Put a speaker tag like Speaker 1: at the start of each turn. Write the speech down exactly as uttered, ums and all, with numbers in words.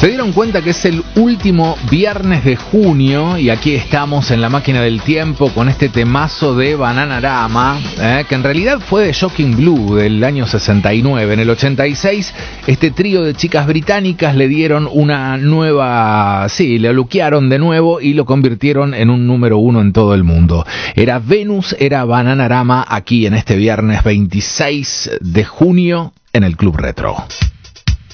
Speaker 1: Se dieron cuenta que es el último viernes de junio y aquí estamos en la máquina del tiempo con este temazo de Bananarama, eh, que en realidad fue de Shocking Blue del año sesenta y nueve. En el ochenta y seis, este trío de chicas británicas le dieron una nueva... Sí, le luquearon de nuevo y lo convirtieron en un número uno en todo el mundo. Era Venus, era Bananarama aquí en este viernes veintiséis de junio en el Club Retro.